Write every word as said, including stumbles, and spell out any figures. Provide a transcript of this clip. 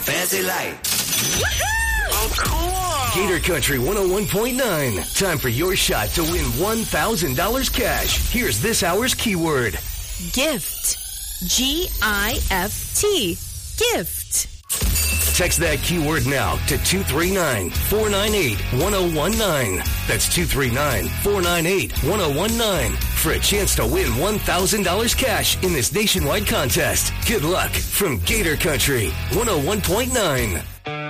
Fancy Light. Oh, cool. Gator Country one oh one point nine. Time for your shot to win one thousand dollars cash. Here's this hour's keyword. Gift. G I F T. Gift. Text that keyword now to two three nine, four nine eight, one oh one nine. That's two three nine, four nine eight, one oh one nine for a chance to win one thousand dollars cash in this nationwide contest. Good luck from Gator Country one oh one point nine.